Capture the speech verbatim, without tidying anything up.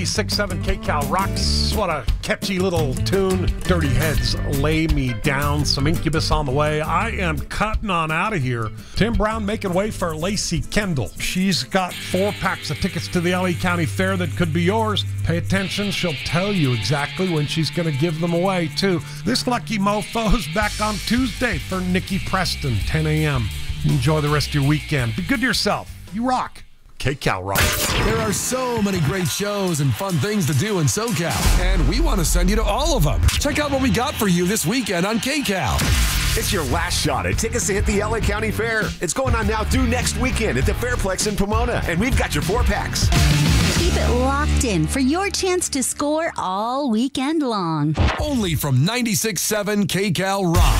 ninety-six point seven K-Cal rocks. What a catchy little tune. Dirty Heads, Lay Me Down. Some Incubus on the way. I am cutting on out of here. Tim Brown making way for Lacey Kendall. She's got four packs of tickets to the L A County Fair that could be yours. Pay attention. She'll tell you exactly when she's going to give them away, too. This lucky mofo's back on Tuesday for Nikki Preston, ten a.m. Enjoy the rest of your weekend. Be good to yourself. You rock. K-Cal rock. There are so many great shows and fun things to do in SoCal, and we want to send you to all of them. Check out what we got for you this weekend on K-Cal. It's your last shot at tickets to hit the L A County Fair. It's going on now through next weekend at the Fairplex in Pomona, and we've got your four packs. Keep it locked in for your chance to score all weekend long. Only from ninety-six point seven K-Cal Rock.